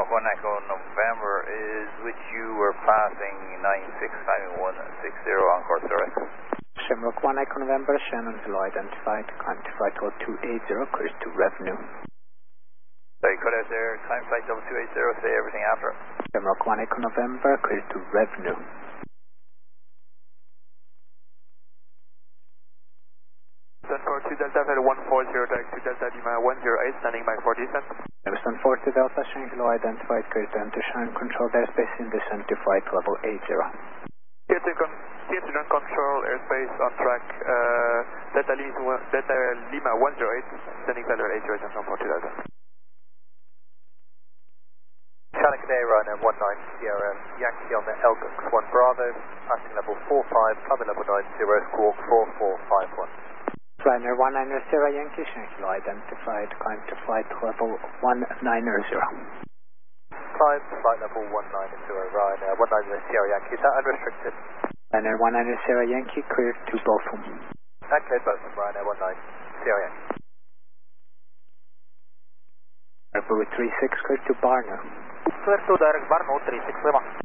One Echo November is which you were passing 96 timing 160 on course direct. Shamrock 1 Echo November, Shannon Hill identified, climb to flight level 280, clear to revenue. Sorry, cut out there, climb flight level 280, say everything after. Shamrock 1 Echo November, clear to revenue. For 2 Delta Fed 140, direct to Delta Lima 108, standing by for descent. Emerson 40 Delta, Shangri-La identified, clear to enter Shannon control airspace in descent to flight level 80. TFC ground control airspace on track, Delta Lima 108, standing by 80, attention for 2 Delta. Shannon Canary Ryanair 19 CRM, Yankee on the Elgux 1 Bravo, passing level 45, climbing level 90, squawk 4451. Ryanair 190 Sierra Yankee, Shangri-La identified, climb to flight level 190. Climb to flight level 190, Ryanair 190 Sierra Yankee, is that unrestricted? Ryanair 190 Sierra Yankee, cleared to Botham. Okay, Botham, Ryanair 19 Sierra Yankee. Airboot 36, cleared to Barno. Clear to direct Barno 36 Lima.